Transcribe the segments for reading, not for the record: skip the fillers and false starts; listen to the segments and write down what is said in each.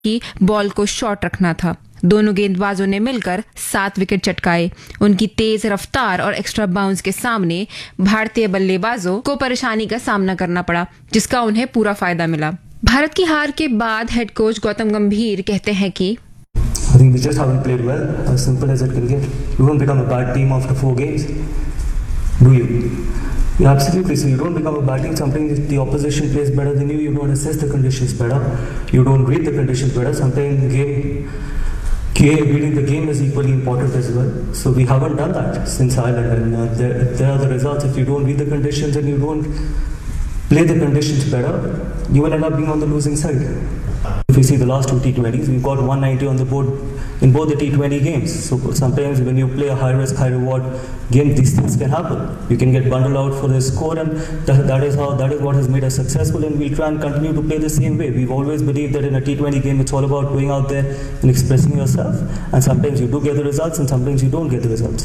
की बॉल को शॉर्ट रखना था। दोनों गेंदबाजों ने मिलकर 7 विकेट चटकाए। उनकी तेज रफ्तार और एक्स्ट्रा बाउंस के सामने भारतीय बल्लेबाजों को परेशानी का सामना करना पड़ा, जिसका उन्हें पूरा फायदा मिला। भारत की हार के बाद हेड कोच गौतम गंभीर कहते हैं कि I think we just haven't played well, as simple as it can get. You won't become a bad team after 4 games, do you? Yeah, absolutely. So you don't become a bad team. Sometimes the opposition plays better than you. You don't assess the conditions better. You don't read the conditions better. Sometimes reading the game is equally important as well. So we haven't done that since Ireland. And there are the results. If you don't read the conditions and you don't play the conditions better, you will end up being on the losing side. If you see the last 2 T20s, we've got 190 on the board in both the T20 games. So sometimes when you play a high risk, high reward game, these things can happen. You can get bundled out for the score, and that is what has made us successful. And we'll try and continue to play the same way. We've always believed that in a T20 game, it's all about going out there and expressing yourself. And sometimes you do get the results, and sometimes you don't get the results.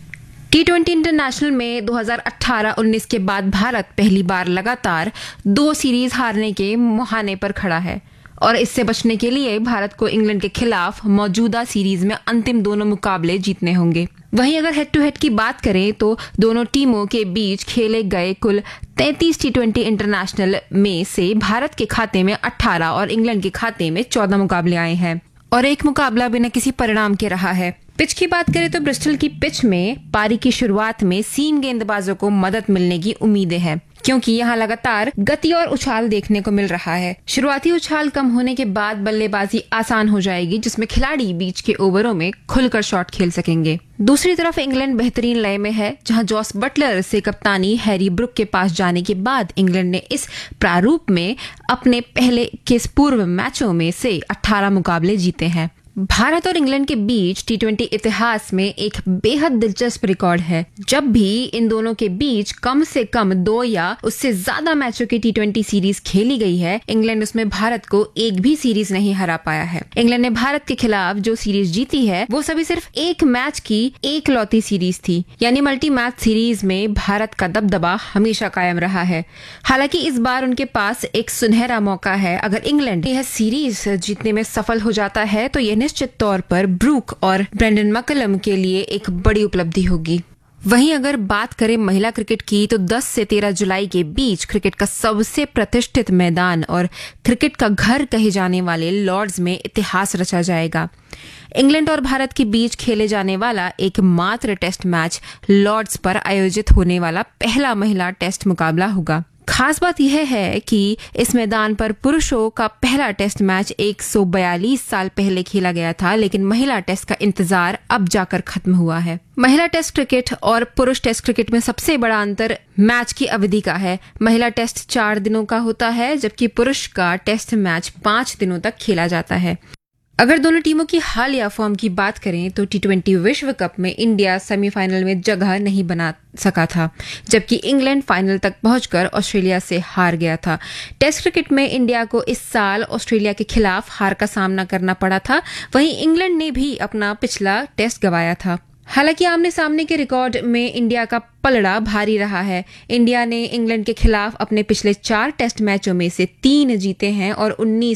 T20 international में 2018-19 के बाद भारत पहली बार लगातार 2 series हारने के मुहाने पर खड़ा है और इससे बचने के लिए भारत को इंग्लैंड के खिलाफ मौजूदा सीरीज में अंतिम दोनों मुकाबले जीतने होंगे। वहीं अगर हेड टू हेड की बात करें तो दोनों टीमों के बीच खेले गए कुल 33 T20 इंटरनेशनल में से भारत के खाते में 18 और इंग्लैंड के खाते में 14 मुकाबले आए हैं और एक मुकाबला बिना किसी परिणाम के रहा है। पिच की बात करें तो ब्रिस्टल की पिच में पारी की शुरुआत में सीम गेंदबाजों को मदद मिलने की उम्मीदें हैं, क्योंकि यहां लगातार गति और उछाल देखने को मिल रहा है। शुरुआती उछाल कम होने के बाद बल्लेबाजी आसान हो जाएगी, जिसमें खिलाड़ी बीच के ओवरों में खुलकर शॉट खेल सकेंगे। दूसरी तरफ इंग्लैंड बेहतरीन लय में है, जहां जॉस बटलर से कप्तानी हैरी ब्रुक के पास जाने के बाद इंग्लैंड ने इस प्रारूप में अपने पहले के पूर्व मैचों में से 18 मुकाबले जीते हैं। भारत और इंग्लैंड के बीच T20 इतिहास में एक बेहद दिलचस्प रिकॉर्ड है। जब भी इन दोनों के बीच कम से कम 2 या उससे ज्यादा मैचों की T20 सीरीज खेली गई है, इंग्लैंड उसमें भारत को एक भी सीरीज नहीं हरा पाया है। इंग्लैंड ने भारत के खिलाफ जो सीरीज जीती है वो सभी सिर्फ एक मैच की एकलौती सीरीज थी, यानी मल्टी मैच सीरीज में भारत का दबदबा हमेशा कायम रहा है। हालांकि इस बार उनके पास एक सुनहरा मौका है। अगर इंग्लैंड यह सीरीज जीतने में सफल हो जाता है तो यह निश्चित तौर पर ब्रूक और ब्रेंडन मैकलम के लिए एक बड़ी उपलब्धि होगी। वहीं अगर बात करें महिला क्रिकेट की तो 10 से 13 जुलाई के बीच क्रिकेट का सबसे प्रतिष्ठित मैदान और क्रिकेट का घर कहे जाने वाले लॉर्ड्स में इतिहास रचा जाएगा। इंग्लैंड और भारत के बीच खेले जाने वाला एकमात्र टेस्ट मैच लॉर्ड्स पर आयोजित होने वाला पहला महिला टेस्ट मुकाबला होगा। खास बात यह है कि इस मैदान पर पुरुषों का पहला टेस्ट मैच 142 साल पहले खेला गया था, लेकिन महिला टेस्ट का इंतजार अब जाकर खत्म हुआ है। महिला टेस्ट क्रिकेट और पुरुष टेस्ट क्रिकेट में सबसे बड़ा अंतर मैच की अवधि का है। महिला टेस्ट 4 दिनों का होता है, जबकि पुरुष का टेस्ट मैच 5 दिनों तक खेला जाता है। अगर दोनों टीमों की हालिया फॉर्म की बात करें तो T20 विश्व कप में इंडिया सेमीफाइनल में जगह नहीं बना सका था, जबकि इंग्लैंड फाइनल तक पहुंचकर ऑस्ट्रेलिया से हार गया था। टेस्ट क्रिकेट में इंडिया को इस साल ऑस्ट्रेलिया के खिलाफ हार का सामना करना पड़ा था, वहीं इंग्लैंड ने भी अपना पिछला टेस्ट गंवाया था। हालांकि आमने सामने के रिकॉर्ड में इंडिया का पलड़ा भारी रहा है। इंडिया ने इंग्लैंड के खिलाफ अपने पिछले 4 टेस्ट मैचों में से 3 जीते हैं और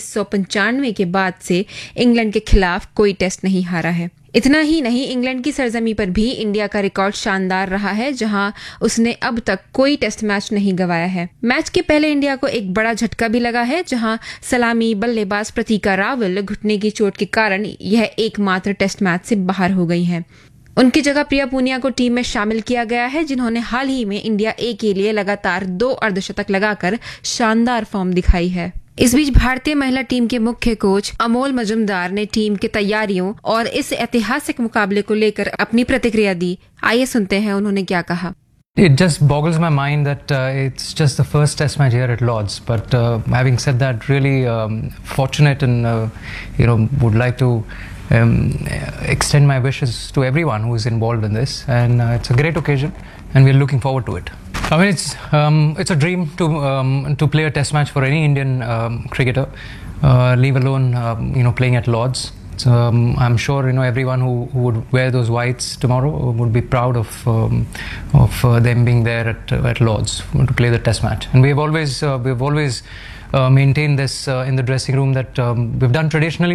1995 के बाद से इंग्लैंड के खिलाफ कोई टेस्ट नहीं हारा है। इतना ही नहीं, इंग्लैंड की सरजमी पर भी इंडिया का रिकॉर्ड शानदार रहा है, जहां उसने अब तक कोई टेस्ट मैच नहीं गंवाया है। मैच के पहले इंडिया को एक बड़ा झटका भी लगा है, जहां सलामी बल्लेबाज प्रतीका रावल घुटने की चोट के कारण यह एकमात्र टेस्ट मैच से बाहर हो गई हैं। उनकी जगह प्रिया पूनिया को टीम में शामिल किया गया है, जिन्होंने हाल ही में इंडिया ए के लिए लगातार 2 अर्धशतक लगाकर शानदार फॉर्म दिखाई है। इस बीच भारतीय महिला टीम के मुख्य कोच अमोल मजुमदार ने टीम की तैयारियों और इस ऐतिहासिक मुकाबले को लेकर अपनी प्रतिक्रिया दी। आइए सुनते हैं उन्होंने क्या कहा। It just boggles my mind that it's just the first test match here at Lord's. But having said that, really fortunate and would like to extend my wishes to everyone who is involved in this. And it's a great occasion, and we're looking forward to it. I mean, it's a dream to play a test match for any Indian cricketer, leave alone playing at Lord's. So, I'm sure everyone who would wear those whites tomorrow would be proud of them being there at Lord's to play the test match. And we've always maintain this in the dressing room that we've done traditionally.